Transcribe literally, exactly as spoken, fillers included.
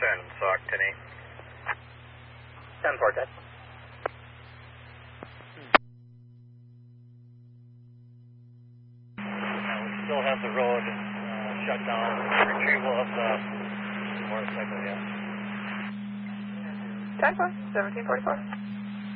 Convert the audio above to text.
ten, Sock, ten eight. ten four, ten. Now we still have the road uh, shut down. Retrieval of the motorcycle, yeah. ten four, seventeen forty-four.